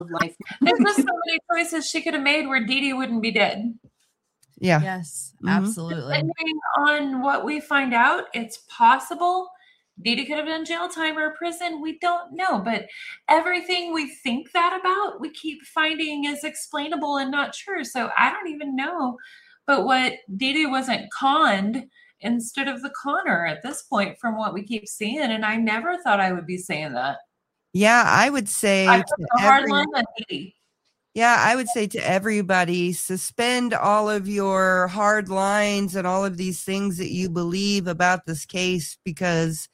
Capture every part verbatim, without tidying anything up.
life. There's just so many choices she could have made where Dee Dee wouldn't be dead. Yeah. Yes, Mhm. absolutely. Depending on what we find out, it's possible Dee Dee could have done jail time or prison. We don't know, but everything we think that about, we keep finding is explainable and not true. So I don't even know. But what Dee Dee wasn't conned instead of the conner at this point from what we keep seeing. And I never thought I would be saying that. Yeah, I would say I to put the hard every- line on Dee Dee. Yeah, I would say to everybody, suspend all of your hard lines and all of these things that you believe about this case, because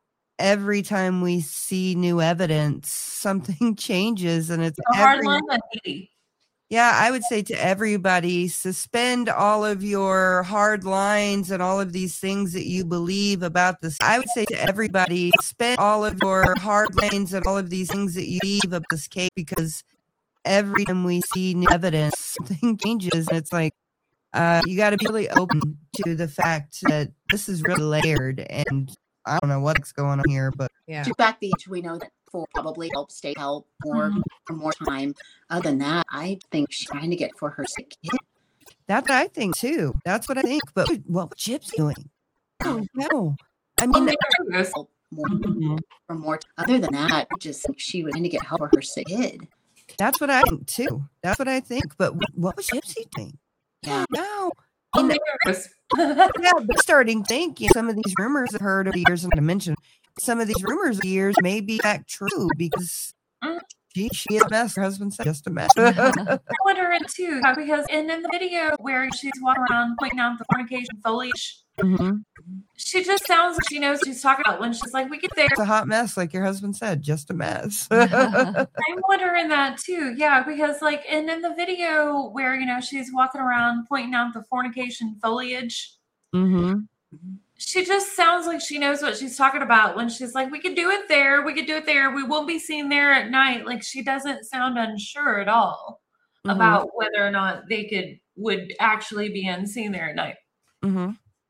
every time we see new evidence, something changes, and it's The hard every- line on Dee Dee. Yeah, I would say to everybody, suspend all of your hard lines and all of these things that you believe about this. I would say to everybody, suspend all of your hard lines and all of these things that you believe about this case, because every time we see new evidence, something changes. And it's like, uh, you got to be really open to the fact that this is really layered, and I don't know what's going on here, but Yeah. To back the age, we know that for probably help state help more Mhm. for more time. Other than that, I think she's trying to get for her sick kid. that's what I think too. That's what I think. But what was Chip's doing? I don't know. I mean, Help more Mhm. for more. Other than that, I just think she was trying to get help for her sick kid. That's what I think too. That's what I think. But what was Gypsy doing? Yeah. No. Oh, I mean, there's- yeah, but starting thinking some of these rumors I've heard over the years, and I mentioned some of these rumors over the years may be fact true, because Mm. she, she is a mess. Her husband said just a mess. I wonder it too, because in, in the video where she's walking around pointing out the fornication foliage, Mhm. she just sounds like she knows what she's talking about when she's like, we get there. It's a hot mess, like your husband said, just a mess. I'm wondering that too. Yeah, because like in, in the video where, you know, she's walking around pointing out the fornication foliage, hmm she just sounds like she knows what she's talking about when she's like, we could do it there. We could do it there. We won't be seen there at night. Like she doesn't sound unsure at all Mhm. about whether or not they could would actually be unseen there at night. hmm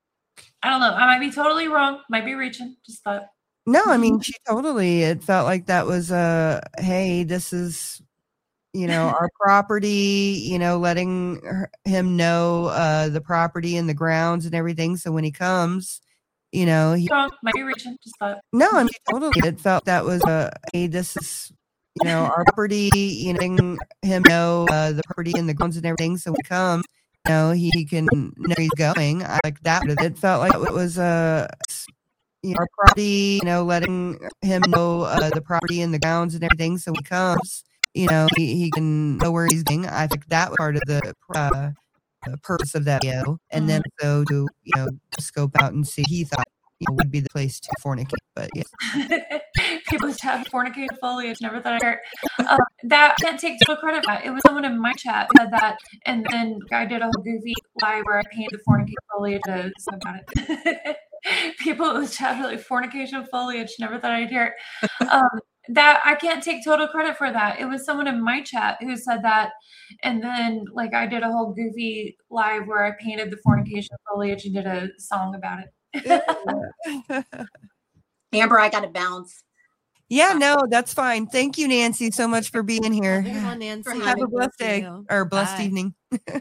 I don't know. I might be totally wrong. Might be reaching. Just thought. No, I mean, she totally, it felt like that was a, hey, this is, you know, our property, you know, letting her, him know uh, the property and the grounds and everything. So when he comes, you know, he, Wrong. Might be reaching. Just thought. no, I mean, totally, it felt that was a, hey, this is, you know, our property, you know, letting him know uh, the property and the grounds and everything. So when he comes, you know, he, he can know he's going. I like that. It felt like it was a, you know, our property, you know, letting him know uh, the property and the grounds and everything. So when he comes, you know, he, he can know where he's going. I think that was part of the uh, the purpose of that video. And then so to, you know, scope out and see, he thought, you know, would be the place to fornicate. But yeah. People just have fornicated foliage. Never thought I'd heard. Um, that I can't take full credit for that. It was someone in my chat who said that, and then I did a whole goofy lie where I painted the fornicated foliage to so about it. People in the chat were like, fornication foliage. Never thought I'd hear it. Um, that I can't take total credit for that. It was someone in my chat who said that, and then like I did a whole goofy live where I painted the fornication foliage and did a song about it. Amber, I got to bounce. Yeah, no, that's fine. Thank you, Nancy, so much for being here. Thanks, Aunt Nancy. Have a blessed day you. or blessed Bye. evening.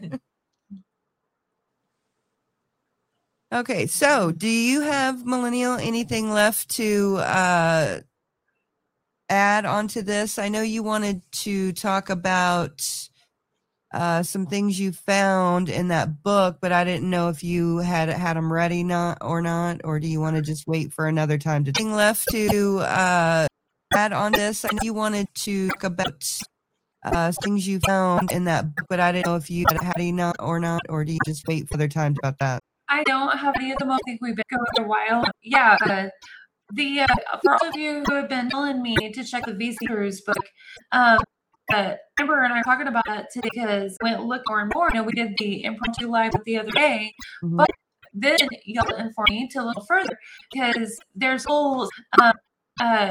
Okay, so do you have, Millennial, anything left to uh, add onto this? I know you wanted to talk about uh, some things you found in that book, but I didn't know if you had had them ready not or not, or do you want to just wait for another time to thing left to uh, add on this? I know you wanted to talk about uh, things you found in that book, but I didn't know if you had had any not or not, or do you just wait for other time about that? I don't have any of them. I think we've been going a while. Yeah. Uh, the uh, for all of you who have been telling me to check the V C Cruise book, um, uh, Amber and I were talking about that today because I went and looked more and more. You know, we did the impromptu live the other day, Mhm. but then y'all informed me to look further because there's whole um, uh,